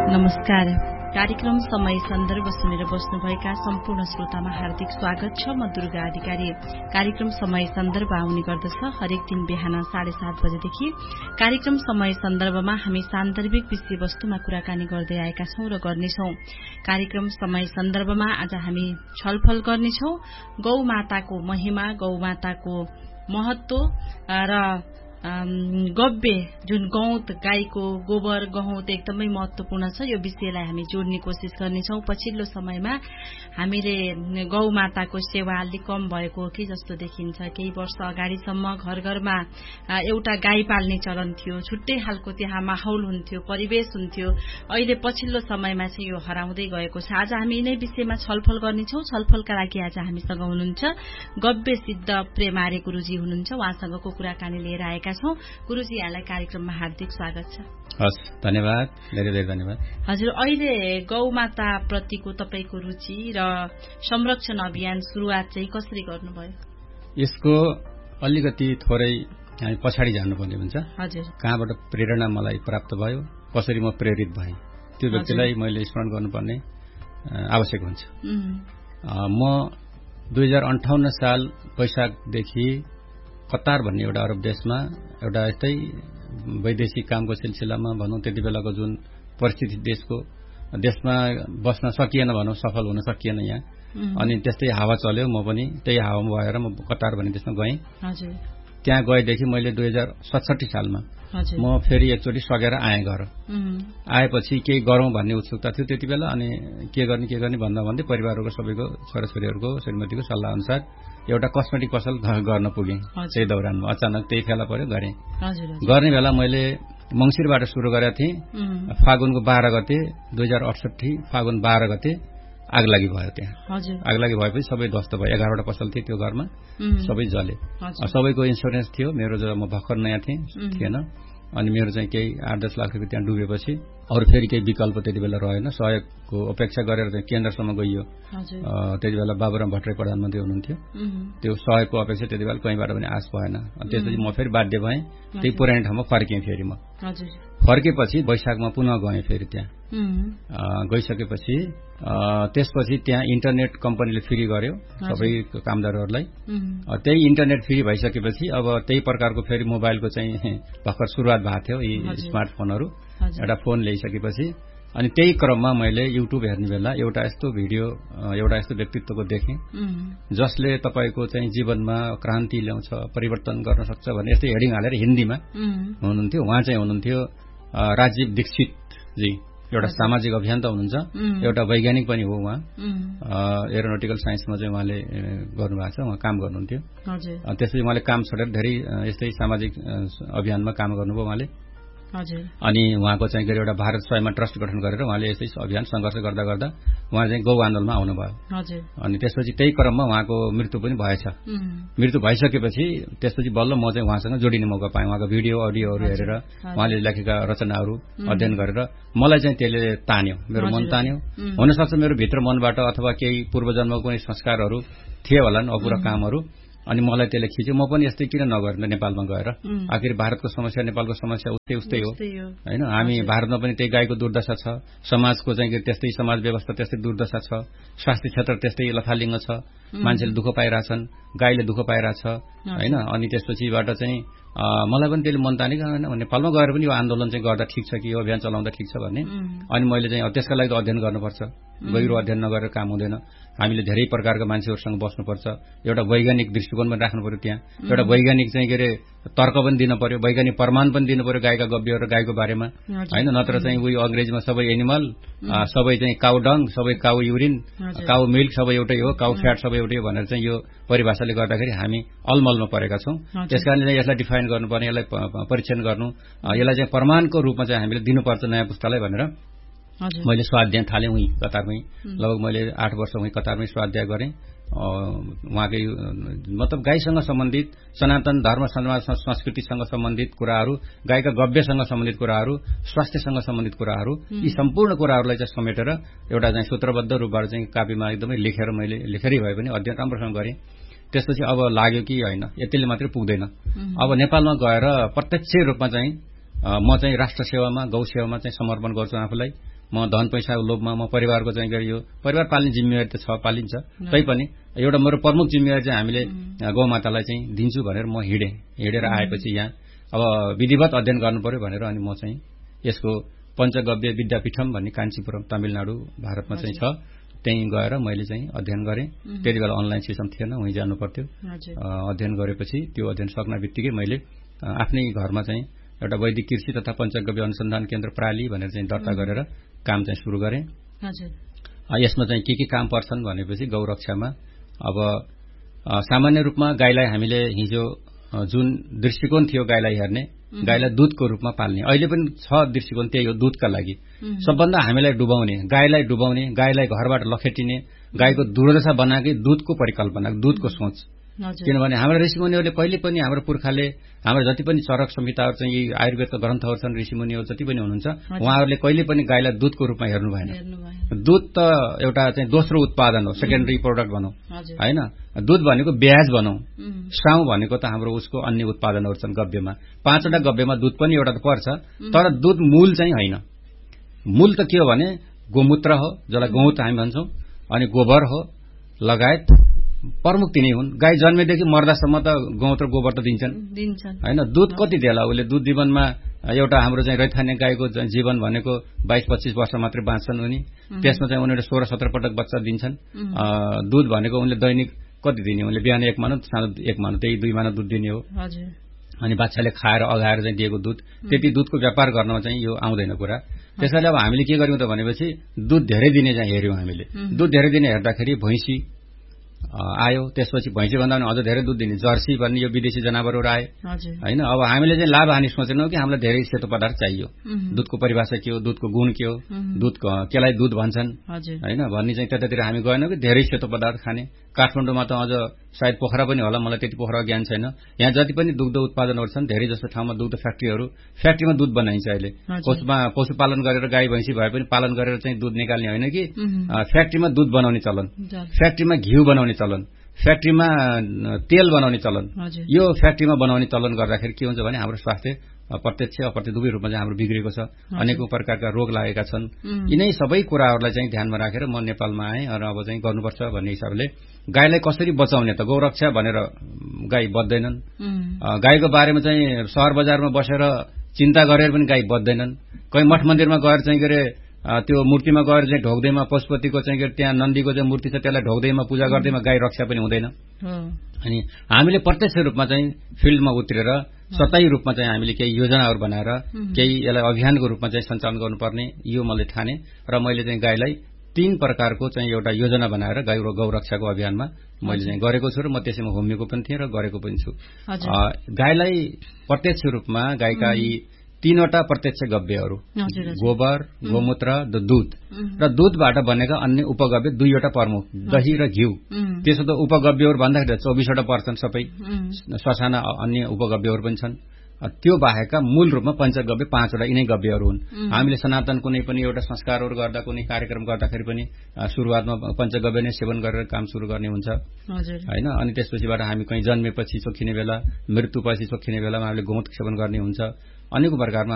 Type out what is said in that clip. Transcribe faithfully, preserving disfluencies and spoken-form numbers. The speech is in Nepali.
नमस्कार। कार्यक्रम समय सन्दर्भ सुनेर बस्नुभएका सम्पूर्ण श्रोतामा हार्दिक स्वागत छ। म दुर्गा अधिकारी। कार्यक्रम समय सन्दर्भ आउने गर्दछ हरेक दिन बिहान साढे सात बजेदेखि। कार्यक्रम समय सन्दर्भमा हामी सान्दर्भिक विषयवस्तुमा कुराकानी गर्दै आएका छौं र गर्नेछौं। कार्यक्रम समय सन्दर्भमा आज हामी छलफल गर्नेछौं गौमाताको महिमा, गौमाताको महत्व र गब्बे जुन गौत, गाईको गोबर, गहुँत एकदमै महत्वपूर्ण छ। यो विषयलाई हामी जोड्ने कोशिश गर्नेछौं। पछिल्लो समयमा हामीले गौमाताको सेवा अलि कम भएको हो कि जस्तो देखिन्छ। केही वर्ष अगाडिसम्म घर घरमा एउटा गाई पाल्ने चलन थियो, छुट्टै खालको त्यहाँ माहौल हुन्थ्यो, परिवेश हुन्थ्यो। अहिले पछिल्लो समयमा चाहिँ यो हराउँदै गएको छ। आज हामी यिनै विषयमा छलफल गर्नेछौं। छलफलका लागि आज हामीसँग हुनुहुन्छ गब्बे सिद्ध प्रेमारे गुरुजी हुनुहुन्छ। उहाँसँगको कुराकानी लिएर आएका छौं। गुरुजी, यहाँलाई कार्यक्रममा हार्दिक स्वागत छ। हस्, धन्यवाद, धेरै धेरै धन्यवाद। हजुर, अहिले गौमाता प्रतिको तपाईको रुचि र संरक्षण अभियान सुरुवात चाहिँ कसरी गर्नुभयो? यसको अलिकति थोरै हामी पछाडि जानुपर्ने हुन्छ। हजुर, कहाँबाट प्रेरणा मलाई प्राप्त भयो, कसरी म प्रेरित भएँ, त्यो व्यक्तिलाई मैले स्मरण गर्नुपर्ने आवश्यक हुन्छ। म दुई हजार अन्ठाउन्न साल वैशाखदेखि कतार भन्ने एउटा अरब देशमा एउटा यस्तै वैदेशिक कामको सिलसिलामा भनौँ, त्यति बेलाको जुन परिस्थिति देशको देशमा बस्न सकिएन भनौँ, सफल हुन सकिएन यहाँ। अनि त्यस्तै हावा चल्यो, म पनि त्यही हावामा भएर म कतार भन्ने देशमा गएँ। त्यहाँ गएदेखि मैले दुई हजार सतसठी सालमा म फेरि एकचोटि सकेर आएँ घर। आएपछि केही गरौँ भन्ने उत्सुकता थियो त्यति बेला। अनि के गर्ने के गर्ने भन्दा भन्दै परिवारहरूको सबैको छोराछोरीहरूको श्रीमतीको सल्लाह अनुसार एउटा कस्मेटिक पसल गर्न पुगेँ। त्यही दौरानमा अचानक त्यही फेला पर्यो, गरेँ। गर्ने बेला मैले मंसिरबाट सुरु गरेका थिएँ। फागुनको बाह्र गते दुई हजार अठसठी फागुन बाह्र गते आगलागी भयो। त्यहाँ आगलागी भएपछि सबै ध्वस्त भयो। एघारवटा पसल थिए त्यो घरमा, सबै जले। सबैको इन्सुरेन्स थियो, मेरो जो म भर्खर नयाँ थिएँ थिएन। अनि मेरो चाहिँ केही आठ दस लाख रुपियाँ त्यहाँ डुबेपछि अरू फेरि केही विकल्प त्यति बेला रहेन। सहयोगको अपेक्षा गरेर चाहिँ केन्द्रसम्म गइयो। त्यति बेला बाबुराम भट्टराई प्रधानमन्त्री हुनुहुन्थ्यो। त्यो सहयोगको अपेक्षा त्यति बेला कहीँबाट पनि आश भएन। त्यसपछि म फेरि बाध्य भएँ, त्यही पुरानो ठाउँमा फर्केँ। फेरि म फर्केपछि वैशाखमा पुनः गएँ फेरि त्यहाँ। गइसकेपछि त्यसपछि त्यहाँ इन्टरनेट कम्पनीले फ्री गर्यो सबै कामदारहरूलाई। त्यही इन्टरनेट फ्री भइसकेपछि अब त्यही प्रकारको फेरि मोबाइलको चाहिँ भर्खर सुरुवात भएको थियो, यी स्मार्टफोनहरू। एउटा फोन ल्याइसकेपछि अनि त्यही क्रममा मैले युट्युब हेर्ने बेला एउटा यस्तो भिडियो एउटा यस्तो व्यक्तित्वको देखेँ जसले तपाईँको चाहिँ जीवनमा क्रान्ति ल्याउँछ, परिवर्तन गर्न सक्छ भन्ने यस्तै हेडिङ हालेर हिन्दीमा हुनुहुन्थ्यो। उहाँ चाहिँ हुनुहुन्थ्यो राजीव दीक्षितजी। एउटा सामाजिक अभियन्ता हुनुहुन्छ, एउटा वैज्ञानिक पनि हो। उहाँ एरोनोटिकल साइन्समा चाहिँ उहाँले गर्नुभएको छ, उहाँ काम गर्नुहुन्थ्यो। त्यसपछि उहाँले काम छोडेर धेरै यस्तै सामाजिक अभियानमा काम गर्नुभयो उहाँले। अनि उहाँको चाहिँ के एउटा भारत स्वयंमा ट्रस्ट गठन गरेर उहाँले यस्तै अभियान सङ्घर्ष गर्दा गर्दा उहाँ चाहिँ गौ आन्दोलनमा आउनुभयो। अनि त्यसपछि त्यही क्रममा उहाँको मृत्यु पनि भएछ। मृत्यु भइसकेपछि त्यसपछि बल्ल म चाहिँ उहाँसँग जोडिने मौका पाएँ। उहाँको भिडियो अडियोहरू हेरेर उहाँले लेखेका रचनाहरू अध्ययन गरेर मलाई चाहिँ त्यसले तान्यो, मेरो मन तान्यो। हुनसक्छ मेरो भित्र मनबाट अथवा केही पूर्वजन्मको कुनै संस्कारहरू थिए होला नि, अपुरा कामहरू। अनि मलाई त्यसले खिच्यो। म पनि यस्तै किन नगर्ने नेपालमा गएर, आखिर भारतको समस्या नेपालको समस्या उस्तै उस्तै हो होइन। हामी भारतमा पनि त्यही गाईको दुर्दशा छ, समाजको चाहिँ त्यस्तै समाज व्यवस्था त्यस्तै दुर्दशा छ, स्वास्थ्य क्षेत्र त्यस्तै लथालिङ्ग छ, मान्छेले दुःख पाइरहेछन्, गाईले दुःख पाइरहेछ होइन। अनि त्यसपछिबाट चाहिँ मलाई पनि त्यसले मन तानेको होइन, नेपालमा गएर पनि यो आन्दोलन चाहिँ गर्दा ठिक छ कि यो अभियान चलाउँदा ठिक छ भन्ने। अनि मैले चाहिँ त्यसका लागि त अध्ययन गर्नुपर्छ, गहिरो अध्ययन नगरेर काम हुँदैन। हामीले धेरै प्रकारका मान्छेहरूसँग बस्नुपर्छ, एउटा वैज्ञानिक दृष्टिकोण पनि राख्नु पर्यो त्यहाँ, एउटा वैज्ञानिक चाहिँ के अरे तर्क पनि दिनु पर्यो, वैज्ञानिक प्रमाण पनि दिनु पर्यो गाईका गब्यहरू र गाईको बारेमा होइन। नत्र चाहिँ उयो अङ्ग्रेजीमा सबै एनिमल, सबै चाहिँ काउ डङ, सबै काउ युरिन, काउ मिल्क सबै एउटै हो, काउ फ्याट सबै एउटै हो भनेर चाहिँ यो परिभाषाले गर्दाखेरि हामी अलमलमा परेका छौँ। त्यस कारणले यसलाई डिफाइन गर्नुपर्ने, यसलाई परीक्षण गर्नु, यसलाई चाहिँ प्रमाणको रूपमा चाहिँ हामीले दिनुपर्छ नयाँ पुस्तालाई भनेर मैले स्वाध्याय थालेँ उहीँ कतारमै। लगभग मैले आठ वर्ष उहीँ कतारमै स्वाध्याय गरेँ। उहाँकै मतलब गाईसँग सम्बन्धित, सनातन धर्म समाज संस्कृतिसँग सम्बन्धित कुराहरू, गाईका गव्यसँग सम्बन्धित कुराहरू, स्वास्थ्यसँग सम्बन्धित कुराहरू, यी सम्पूर्ण कुराहरूलाई चाहिँ समेटेर एउटा चाहिँ सूत्रबद्ध रूपबाट चाहिँ कापीमा एकदमै लेखेर मैले लेखेरै भए पनि अध्ययन राम्रोसँग गरेँ। त्यसपछि अब लाग्यो कि होइन यतिले मात्रै पुग्दैन, अब नेपालमा गएर प्रत्यक्ष रूपमा चाहिँ म चाहिँ राष्ट्र सेवामा, गौ सेवामा चाहिँ समर्पण गर्छु आफूलाई। म धन पैसाको लोभमा म परिवारको चाहिँ गरियो परिवार पाल्ने जिम्मेवारी त छ पालिन्छ तैपनि एउटा मेरो प्रमुख जिम्मेवारी चाहिँ हामीले गौमातालाई चाहिँ दिन्छु भनेर म हिँडेँ हिँडेर आएपछि यहाँ अब विधिवत अध्ययन गर्नु पर्यो भनेर अनि म चाहिँ यसको पञ्चगव्य विद्यापीठम भन्ने काञ्चीपुरम तमिलनाडु भारतमा चाहिँ छ त्यहीँ गएर मैले चाहिँ अध्ययन गरेँ त्यति बेला अनलाइन सिस्टम थिएन उहीँ जानु पर्थ्यो अध्ययन गरेपछि त्यो अध्ययन सक्न बित्तिकै मैले आफ्नै घरमा चाहिँ एउटा वैदिक कृषि तथा पञ्चगव्य अनुसन्धान केन्द्र प्राली भनेर चाहिँ दर्ता गरेर काम चाहिँ सुरु गरेँ यसमा चाहिँ के के काम पर्छन् भनेपछि गौरक्षामा अब सामान्य रूपमा गाईलाई हामीले हिजो जुन दृष्टिकोण थियो गाईलाई हेर्ने गाईलाई दूधको रूपमा पाल्ने अहिले पनि छ दृष्टिकोण त्यही हो दूधका लागि सबभन्दा हामीलाई डुबाउने गाईलाई डुबाउने गाईलाई घरबाट लखेटिने गाईको दुर्दशा बनाएकै दूधको परिकल्पना दूधको सोच किनभने हाम्रो ऋषिमुनिहरूले कहिले पनि हाम्रो पुर्खाले हाम्रो जति पनि चरक संहिताहरू चाहिँ यी आयुर्वेदका ग्रन्थहरू छन् ऋषिमुनिहरू जति पनि हुनुहुन्छ उहाँहरूले कहिले पनि गाईलाई दूधको रूपमा हेर्नु भएन दूध त एउटा चाहिँ दोस्रो उत्पादन हो सेकेन्डरी प्रोडक्ट भनौं हैन दूध भनेको ब्याज भनौं साउ भनेको त हाम्रो उसको अन्य उत्पादनहरू छन् गव्यमा पाँचवटा गव्यमा दूध पनि एउटा त पर्छ तर दूध मूल चाहिँ हैन मूल त के हो भने गोमूत्र हो जसलाई गौत हामी भन्छौं अनि गोबर हो लगायत प्रमुख तिनै हुन् गाई जन्मेदेखि मर्दासम्म त गौत र गोबर त दिन्छन् हैन दूध कति देला उसले दूध जीवनमा एउटा हाम्रो चाहिँ रैथाने गाईको जीवन भनेको बाइस पच्चीस वर्ष मात्रै बाँच्छन् उनी त्यसमा चाहिँ उनीहरूले सोह्र सत्र पटक बच्चा दिन्छन् दूध भनेको उनले दैनिक कति दिने उनले बिहान एक मानु सानो एक मानु त्यही दुई मानु दूध दिने हो अनि बाच्छाले खाएर अगाएर चाहिँ दिएको दूध त्यति दूधको व्यापार गर्नमा चाहिँ यो आउँदैन कुरा त्यसैले अब हामीले के गर्यौं त भनेपछि दूध धेरै दिने चाहिँ हेर्यौं हामीले दूध धेरै दिने हेर्दाखेरि भैँसी आयो त्यसपछि भैँसी भन्दा पनि अझ धेरै दूध दिने जर्सी भन्ने यो विदेशी जनावरहरू आए हैन अब हामीले चाहिँ लाभ हानि सोचेनौं कि हामीलाई धेरै सेतो पदार्थ चाहियो दूधको परिभाषा के हो दूधको गुण के हो दूध केलाई दूध भन्छन् हैन भन्ने चाहिँ त्यतातिर हामी गएनौं कि धेरै सेतो पदार्थ खाने काठमाडौँमा त अझ सायद पोखरा पनि होला मलाई त्यति पोखरा ज्ञान छैन यहाँ जति पनि दुग्ध उत्पादनहरू छन् धेरै जस्तो ठाउँमा दुग्ध फ्याक्ट्रीहरू फ्याक्ट्रीमा दूध बनाइन्छ अहिले पशुमा पशुपालन गरेर गाई भैँसी भए पनि पालन गरेर चाहिँ दूध निकाल्ने होइन कि फ्याक्ट्रीमा दूध बनाउने चलन फ्याक्ट्रीमा घिउ बनाउने चलन फ्याक्ट्रीमा तेल बनाउने चलन यो फ्याक्ट्रीमा बनाउने चलन गर्दाखेरि के हुन्छ भने हाम्रो स्वास्थ्य प्रत्यक्ष अप्रत्यक्ष दुवै रूपमा चाहिँ हाम्रो बिग्रेको छ अनेकौं प्रकारका रोग लागेका छन् यिनै सबै कुराहरूलाई चाहिँ ध्यानमा राखेर म नेपालमा आएँ र अब चाहिँ गर्नुपर्छ भन्ने हिसाबले गाईलाई कसरी बचाउने त गौरक्षा भनेर गाई बच्दैनन् गाईको बारेमा चाहिँ शहर बजारमा बसेर चिन्ता गरेर पनि गाई बच्दैनन् कहीँ मठ मन्दिरमा गएर चाहिँ गरे त्यो मूर्तिमा गएर चाहिँ ढोक्दैमा पशुपतिको चाहिँ त्यहाँ नन्दीको चाहिँ मूर्ति छ त्यसलाई ढोक्दैमा पूजा गर्दैमा गाई रक्षा पनि हुँदैन अनि हामीले प्रत्यक्ष रूपमा चाहिँ फिल्डमा उत्रेर सतै रूपमा चाहिँ हामीले केही योजनाहरू बनाएर केही यसलाई अभियानको रूपमा चाहिँ सञ्चालन गर्नुपर्ने यो मैले ठाने र मैले चाहिँ गाईलाई तीन प्रकारको चाहिँ एउटा योजना बनाएर गाई गौरक्षाको अभियानमा मैले चाहिँ गरेको छु र म त्यसैमा होमिएको पनि थिएँ र गरेको पनि छु गाईलाई प्रत्यक्ष रूपमा गाईका यी तीनवटा प्रत्यक्ष गव्यहरू गोबर गोमूत्र दूध र दूधबाट बनेका अन्य उपगव्य दुईवटा प्रमुख दही र घिउ त्यसो त उपगव्यहरू भन्दाखेरि चौबिसवटा पर्छन् सबै ससाना अन्य उपगव्यहरू पनि छन् त्यो बाहेकका मूल रूपमा पञ्चगव्य पाँचवटा यिनै गव्यहरू हुन् हामीले सनातन कुनै पनि एउटा संस्कारहरू गर्दा कुनै कार्यक्रम गर्दाखेरि पनि सुरुवातमा पञ्चगव्य नै सेवन गरेर काम सुरु गर्ने हुन्छ हैन अनि त्यसपछिबाट हामी कहीँ जन्मेपछि चोखिने बेला मृत्युपछि चोखिने बेलामा हामीले गौत सेवन गर्ने हुन्छ अनेक प्रकारमा